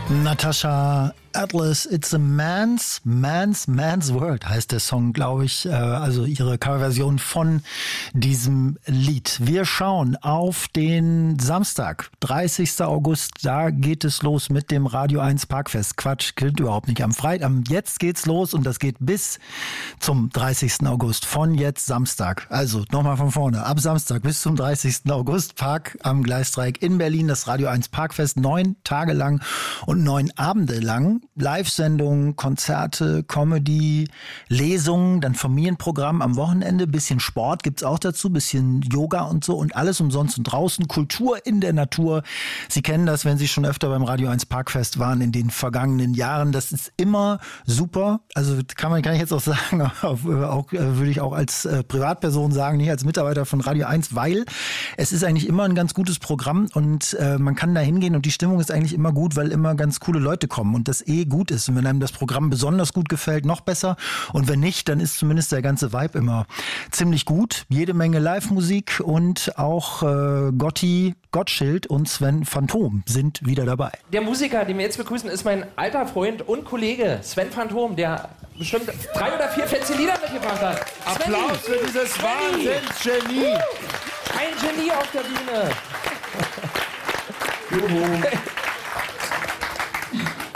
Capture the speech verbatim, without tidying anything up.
Natasha Atlas, It's a Man's, Man's, Man's World heißt der Song, glaube ich, also ihre Coverversion von diesem Lied. Wir schauen auf den Samstag, dreißigsten August, da geht es los mit dem Radio eins Parkfest. Quatsch, gilt überhaupt nicht. Am Freitag, jetzt geht's los und das geht bis zum dreißigsten August, von jetzt Samstag. Also nochmal von vorne, ab Samstag bis zum dreißigsten August, Park am Gleisdreieck in Berlin, das Radio eins Parkfest, neun Tage lang und neun Abende lang. Live-Sendungen, Konzerte, Comedy, Lesungen, dann Familienprogramm am Wochenende, bisschen Sport gibt's auch dazu, bisschen Yoga und so und alles umsonst und draußen, Kultur in der Natur. Sie kennen das, wenn Sie schon öfter beim Radio eins Parkfest waren in den vergangenen Jahren. Das ist immer super. Also kann man, kann ich jetzt auch sagen, auch, auch würde ich auch als äh, Privatperson sagen, nicht als Mitarbeiter von Radio eins, weil es ist eigentlich immer ein ganz gutes Programm und äh, man kann da hingehen und die Stimmung ist eigentlich immer gut, weil immer ganz coole Leute kommen und das eh gut ist. Und wenn einem das Programm besonders gut gefällt, noch besser. Und wenn nicht, dann ist zumindest der ganze Vibe immer ziemlich gut. Jede Menge Live-Musik und auch äh, Gotti, Gottschild und Sven Phantom sind wieder dabei. Der Musiker, den wir jetzt begrüßen, ist mein alter Freund und Kollege Sven Phantom, der bestimmt drei oder vier fette Lieder mitgebracht hat. Applaus für dieses Wahnsinns-Genie. Ein Genie auf der Bühne.